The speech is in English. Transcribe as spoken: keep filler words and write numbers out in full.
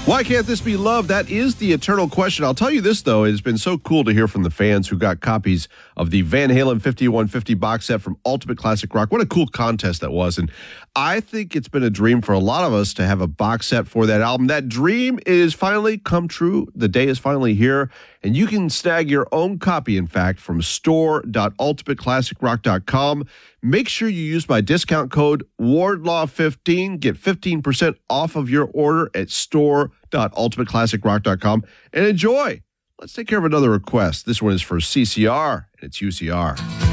Why can't this be love? That is the eternal question. I'll tell you this, though. It's been so cool to hear from the fans who got copies of the Van Halen fifty-one fifty box set from Ultimate Classic Rock. What a cool contest that was. And I think it's been a dream for a lot of us to have a box set for that album. That dream is finally come true. The day is finally here. And you can snag your own copy, in fact, from store dot ultimate classic rock dot com. Make sure you use my discount code Wardlaw fifteen. Get fifteen percent off of your order at store dot ultimate classic rock dot com. And enjoy. Let's take care of another request. This one is for C C R, and it's U C R.